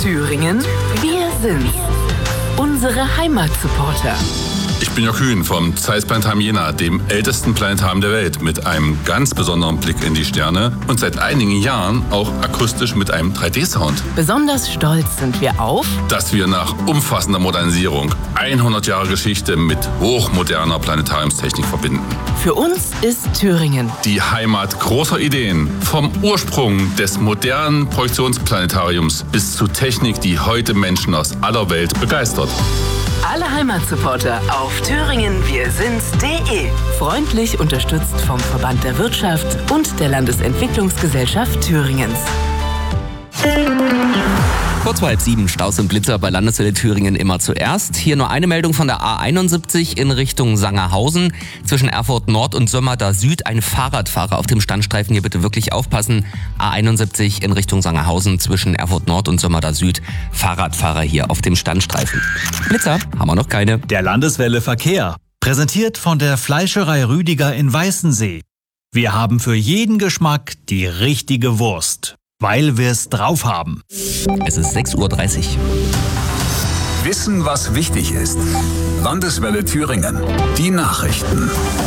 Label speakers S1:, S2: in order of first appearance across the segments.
S1: Thüringen, wir sind's. Unsere Heimatsupporter.
S2: Ich bin Jörg Hühn vom Zeiss Planetarium Jena, dem ältesten Planetarium der Welt, mit einem ganz besonderen Blick in die Sterne und seit einigen Jahren auch akustisch mit einem 3D-Sound.
S1: Besonders stolz sind wir auf,
S2: dass wir nach umfassender Modernisierung 100 Jahre Geschichte mit hochmoderner Planetariumstechnik verbinden.
S1: Für uns ist Thüringen
S2: die Heimat großer Ideen. Vom Ursprung des modernen Projektionsplanetariums bis zu Technik, die heute Menschen aus aller Welt begeistert.
S1: Alle Heimatsupporter auf thüringenwirsind's.de. Freundlich unterstützt vom Verband der Wirtschaft und der Landesentwicklungsgesellschaft Thüringens.
S3: Kurz vor 6:30, Staus und Blitzer bei Landeswelle Thüringen immer zuerst. Hier nur eine Meldung von der A71 in Richtung Sangerhausen. Zwischen Erfurt Nord und Sömmerda Süd ein Fahrradfahrer auf dem Standstreifen. Hier bitte wirklich aufpassen. A71 in Richtung Sangerhausen zwischen Erfurt Nord und Sömmerda Süd. Fahrradfahrer hier auf dem Standstreifen. Blitzer haben wir noch keine.
S4: Der Landeswelle Verkehr. Präsentiert von der Fleischerei Rüdiger in Weißensee. Wir haben für jeden Geschmack die richtige Wurst. Weil wir es drauf haben.
S3: Es ist 6:30 Uhr.
S5: Wissen, was wichtig ist. Landeswelle Thüringen. Die Nachrichten.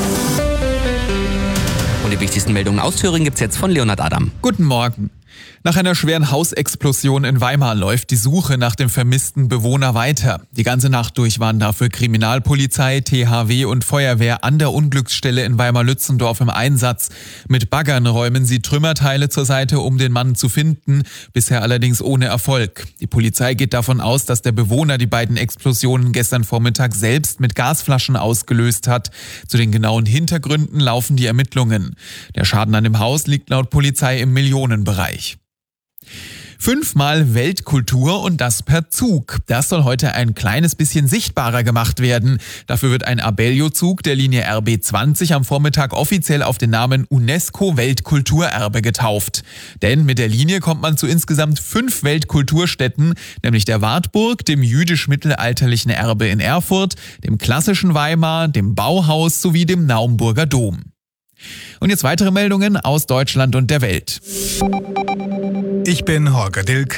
S3: Und die wichtigsten Meldungen aus Thüringen gibt's jetzt von Leonhard Adam.
S6: Guten Morgen. Nach einer schweren Hausexplosion in Weimar läuft die Suche nach dem vermissten Bewohner weiter. Die ganze Nacht durch waren dafür Kriminalpolizei, THW und Feuerwehr an der Unglücksstelle in Weimar-Lützendorf im Einsatz. Mit Baggern räumen sie Trümmerteile zur Seite, um den Mann zu finden, bisher allerdings ohne Erfolg. Die Polizei geht davon aus, dass der Bewohner die beiden Explosionen gestern Vormittag selbst mit Gasflaschen ausgelöst hat. Zu den genauen Hintergründen laufen die Ermittlungen. Der Schaden an dem Haus liegt laut Polizei im Millionenbereich. 5-mal Weltkultur und das per Zug. Das soll heute ein kleines bisschen sichtbarer gemacht werden. Dafür wird ein Abellio-Zug der Linie RB20 am Vormittag offiziell auf den Namen UNESCO-Weltkulturerbe getauft. Denn mit der Linie kommt man zu insgesamt 5 Weltkulturstätten, nämlich der Wartburg, dem jüdisch-mittelalterlichen Erbe in Erfurt, dem klassischen Weimar, dem Bauhaus sowie dem Naumburger Dom. Und jetzt weitere Meldungen aus Deutschland und der Welt.
S7: Ich bin Holger Dilk.